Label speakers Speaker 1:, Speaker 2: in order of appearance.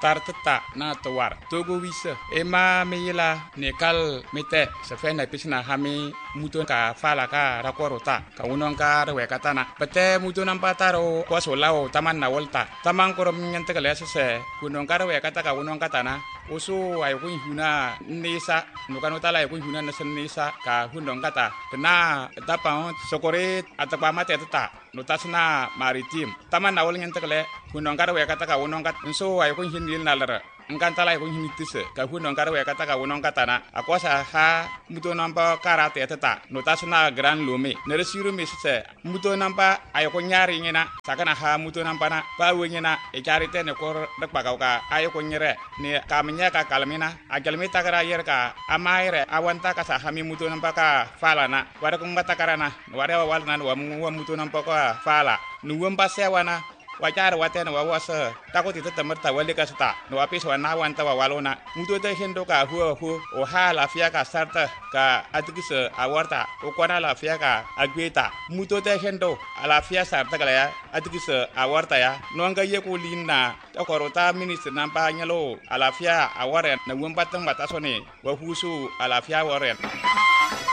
Speaker 1: tartata na tawar togo wisa ema meyila nekal mete sefe na pisna hami muto ka fala ka rakorota ka unon ka rewe katana pete muto nampataro ko solao taman na volta taman korom nyante kale se unon ka rewe kata ka unon katana usu ay kun huna nisa nukano tala ay kun huna nasen nisa ka hunon kata kena tapa sokore atapa mate tata notasna maritim taman na wol nyante kale unon ka rewe kata ka unon kat so ay kun hinil nalara engkantala ay kun hinitise ka hunon ka rewe kata ka unon katana akosa ha muto nampa karate tata notasna gran lume neresiru misse muto nampa ay ko nyari ngena sakana ha muto nampa na ba wenyena e karite ne kor dak bagauka ay ko nyere ne kamnya ka kalmina agalmi takara yer ka amaire awanta ka sa hami muto nampa ka fala na wara ko mbata karana wara walna wa muto nampa ka fala nuwam pasewana wajar watena wawasa takoti temerta wali kasta no apis wana wanta walona muto te hendo ka hu o hala fia ka sarta ka atikise awarta o kwana la fia ka agweta muto te hendo ala fia sarta kala ya atikise awarta ya no anga ye ko linna to korota minister nampa nyalo ala fia aware na womba tang batasone wa husu ala fia aware